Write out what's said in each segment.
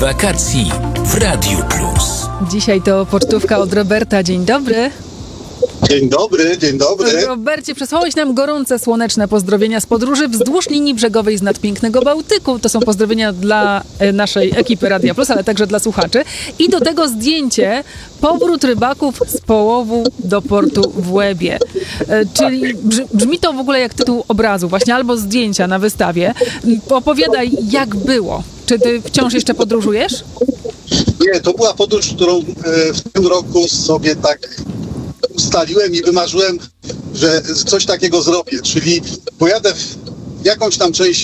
wakacji w Radiu Plus. Dzisiaj to pocztówka od Roberta. Dzień dobry. Dzień dobry, dzień dobry. Robercie, przesłałeś nam gorące, słoneczne pozdrowienia z podróży wzdłuż linii brzegowej z nadpięknego Bałtyku. To są pozdrowienia dla naszej ekipy Radia Plus, ale także dla słuchaczy. I do tego zdjęcie powrót rybaków z połowu do portu w Łebie. Czyli brzmi to w ogóle jak tytuł obrazu, właśnie albo zdjęcia na wystawie. Opowiadaj, jak było. Czy ty wciąż jeszcze podróżujesz? Nie, to była podróż, którą w tym roku sobie tak ustaliłem i wymarzyłem, że coś takiego zrobię, czyli pojadę w jakąś tam część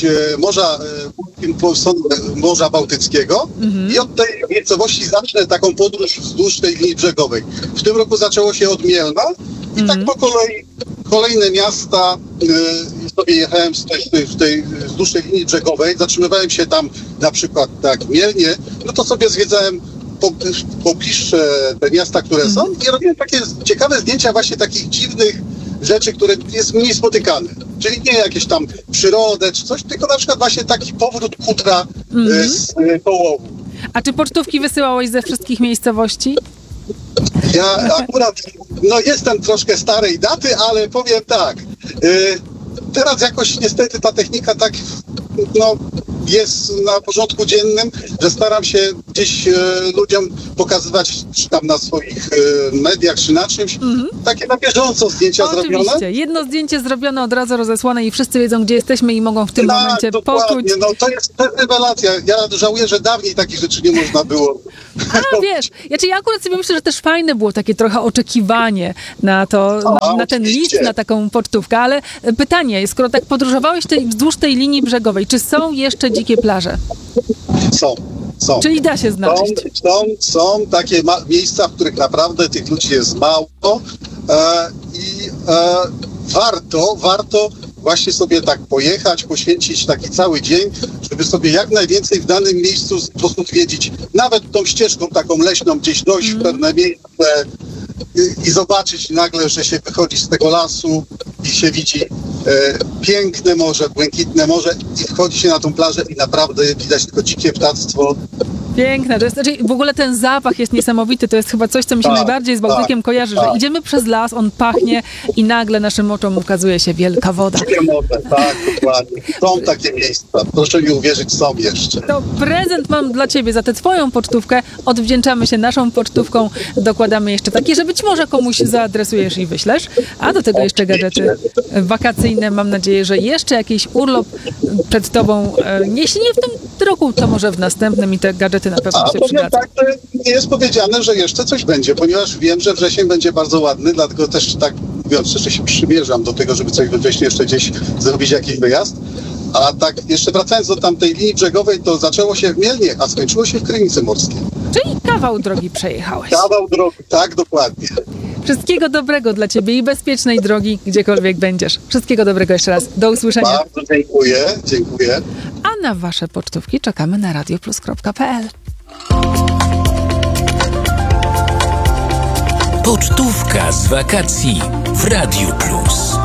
Morza Bałtyckiego i od tej miejscowości zacznę taką podróż wzdłuż tej linii brzegowej. W tym roku zaczęło się od Mielna i tak po kolei kolejne miasta sobie jechałem wzdłuż tej linii brzegowej, zatrzymywałem się tam na przykład tak w Mielnie, no to sobie zwiedzałem pobliższe te miasta, które są i robiłem takie ciekawe zdjęcia właśnie takich dziwnych rzeczy, które jest mniej spotykane. Czyli nie jakieś tam przyrodę czy coś, tylko na przykład właśnie taki powrót kutra z połowu. A czy pocztówki wysyłałeś ze wszystkich miejscowości? Ja akurat, jestem troszkę starej daty, ale powiem tak, teraz jakoś niestety ta technika tak, jest na porządku dziennym, że staram się gdzieś ludziom pokazywać, czy tam na swoich mediach, czy na czymś, takie na bieżąco zdjęcia zrobione. Oczywiście, jedno zdjęcie zrobione, od razu rozesłane i wszyscy wiedzą, gdzie jesteśmy i mogą w tym momencie poczuć. To jest rewelacja. Ja żałuję, że dawniej takich rzeczy nie można było. A wiesz, ja akurat sobie myślę, że też fajne było takie trochę oczekiwanie na to, na ten list, na taką pocztówkę, ale pytanie, skoro tak podróżowałeś wzdłuż tej linii brzegowej, czy są jeszcze dzikie plaże? Są. Czyli da się znaleźć. Są takie miejsca, w których naprawdę tych ludzi jest mało i warto właśnie sobie tak pojechać, poświęcić taki cały dzień, żeby sobie jak najwięcej w danym miejscu sposób zwiedzić, nawet tą ścieżką taką leśną, gdzieś dojść w pewne miejsce i zobaczyć nagle, że się wychodzi z tego lasu i się widzi piękne morze, błękitne morze i wchodzi się na tą plażę i naprawdę widać tylko dzikie ptactwo. Piękne, w ogóle ten zapach jest niesamowity, to jest chyba coś, co mi się najbardziej z Bałtykiem kojarzy, że idziemy przez las, on pachnie i nagle naszym oczom ukazuje się wielka woda. Dzikie morze, tak, dokładnie. Są takie miejsca, proszę mi uwierzyć, są jeszcze. To prezent mam dla ciebie za tę twoją pocztówkę, odwdzięczamy się naszą pocztówką, dokładamy jeszcze takie, że być może komuś zaadresujesz i wyślesz, a do tego jeszcze gadżety wakacyjne, mam nadzieję, że jeszcze jakiś urlop przed tobą, jeśli nie w tym roku, to może w następnym i te gadżety na pewno się przydadzą. Tak, nie jest powiedziane, że jeszcze coś będzie, ponieważ wiem, że wrzesień będzie bardzo ładny, dlatego też tak mówiąc szczerze się przymierzam do tego, żeby coś we wrześniu jeszcze gdzieś zrobić jakiś wyjazd. A tak jeszcze wracając do tamtej linii brzegowej, to zaczęło się w Mielnie, a skończyło się w Krynicy Morskiej. Czyli kawał drogi przejechałeś. Kawał drogi, tak, dokładnie. Wszystkiego dobrego dla ciebie i bezpiecznej drogi, gdziekolwiek będziesz. Wszystkiego dobrego jeszcze raz. Do usłyszenia. Bardzo dziękuję. A na wasze pocztówki czekamy na radioplus.pl. Pocztówka z wakacji w Radiu Plus.